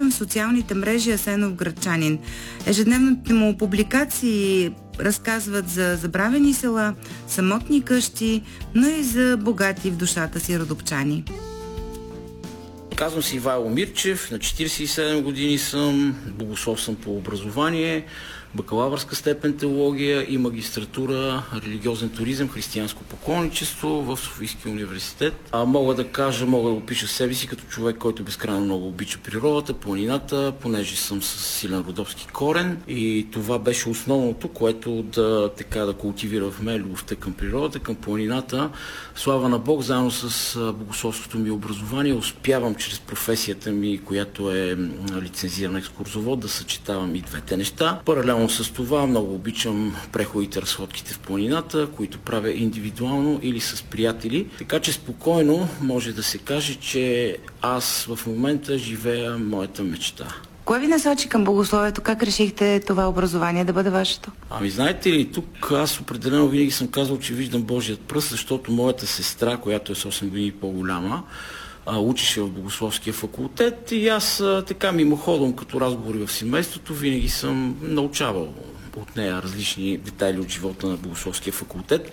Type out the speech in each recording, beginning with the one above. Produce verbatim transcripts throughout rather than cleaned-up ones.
в социалните мрежи асеновградчанин. Ежедневните му публикации разказват за забравени села, самотни къщи, но и за богати в душата си родопчани. Казвам се Ивайло Мирчев, на четирийсет и седем години съм, богослов съм по образование, бакалавърска степен теология и магистратура религиозен туризъм, християнско поклонничество в Софийския университет. А мога да кажа, мога да опиша себе си като човек, който безкрайно много обича природата, планината, понеже съм с силен родопски корен и това беше основното, което да, така, да култивира в мен любовта към природата, към планината. Слава на Бог, заедно с богословското ми образование успявам чрез професията ми, която е лицензиран екскурзовод, да съчетавам и двете неща. Паралелно с това много обичам преходите, разходките в планината, които правя индивидуално или с приятели. Така че спокойно може да се каже, че аз в момента живея моята мечта. Кое ви насочи към богословието? Как решихте това образование да бъде вашето? Ами знаете ли, тук аз определено винаги съм казал, че виждам Божият пръст, защото моята сестра, която е с осем години по-голяма, учеше в богословския факултет и аз така мимоходом, като разговори в семейството, винаги съм научавал от нея различни детайли от живота на богословския факултет.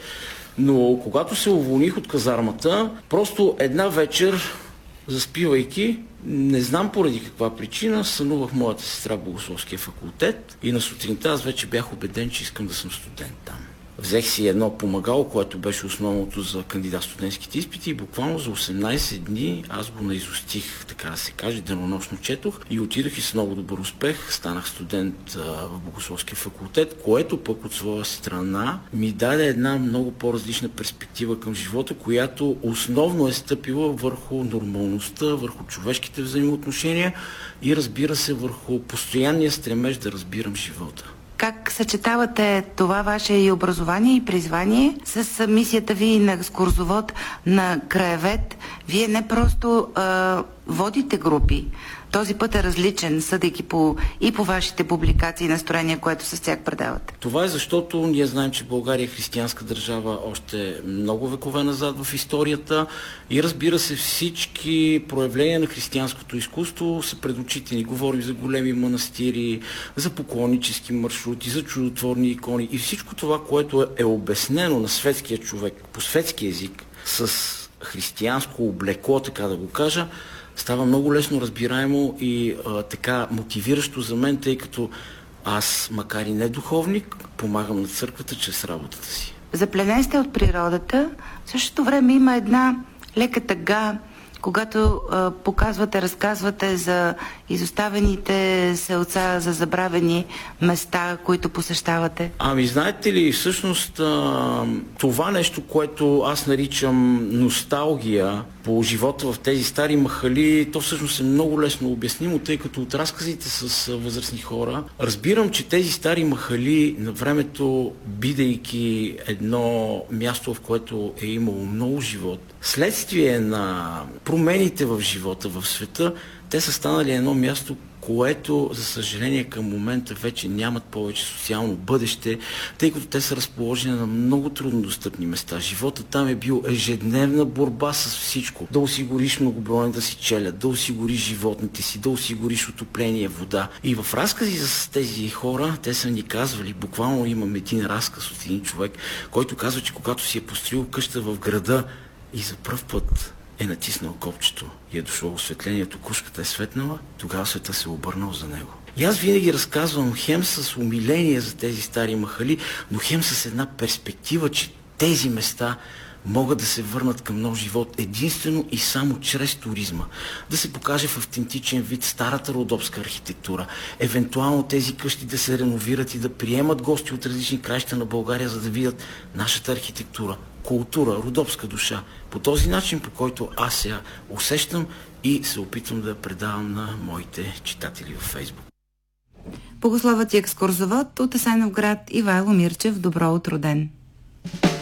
Но когато се уволних от казармата, просто една вечер, заспивайки, не знам поради каква причина, сънувах моята сестра в богословския факултет и на сутринта аз вече бях убеден, че искам да съм студент там. Взех си едно помагало, което беше основното за кандидат студентските изпити и буквално за осемнайсет дни аз го наизустих, така да се каже, денонощно четох и отидох и с много добър успех. Станах студент а, в Богословския факултет, което пък от своя страна ми даде една много по-различна перспектива към живота, която основно е стъпила върху нормалността, върху човешките взаимоотношения и разбира се върху постоянния стремеж да разбирам живота. Как съчетавате това ваше и образование и призвание с мисията ви на екскурзовод, на краевед? Вие не просто а, водите групи. Този път е различен, съдейки по, и по вашите публикации и настроения, което с тях предавате. Това е защото ние знаем, че България е християнска държава още много векове назад в историята и разбира се всички проявления на християнското изкуство са пред очите ни. Говорим за големи манастири, за поклоннически маршрути, за чудотворни икони и всичко това, което е обяснено на светския човек по светски език с християнско облекло, така да го кажа, става много лесно разбираемо и а, така мотивиращо за мен, тъй като аз, макар и не духовник, помагам на църквата чрез работата си. Запленен сте от природата, в същото време има една лека тъга, когато а, показвате, разказвате за изоставените селца, за забравени места, които посещавате? Ами знаете ли, всъщност а, това нещо, което аз наричам носталгия по живота в тези стари махали, то всъщност е много лесно обяснимо, тъй като от разказите с възрастни хора разбирам, че тези стари махали на времето, бидейки едно място, в което е имало много живот, следствие на промените в живота, в света, те са станали едно място, което, за съжаление, към момента вече нямат повече социално бъдеще, тъй като те са разположени на много труднодостъпни места. Живота там е бил ежедневна борба с всичко. Да осигуриш многобройната си челяд, да осигуриш животните си, да осигуриш отопление, вода. И в разкази за тези хора, те са ни казвали, буквално имам един разказ от един човек, който казва, че когато си е построил къща в града и за пръв път е натиснал копчето и е дошло осветлението, кушката е светнала, тогава света се е обърнал за него. И аз винаги разказвам хем с умиление за тези стари махали, но хем с една перспектива, че тези места могат да се върнат към нов живот единствено и само чрез туризма. Да се покаже в автентичен вид старата родопска архитектура. Евентуално тези къщи да се реновират и да приемат гости от различни краища на България, за да видят нашата архитектура, култура, родопска душа. По този начин, по който аз я усещам и се опитвам да я предавам на моите читатели във Фейсбук. Богословът и екскурзовод от Асеновград Ивайло Мирчев. Добро утро ден!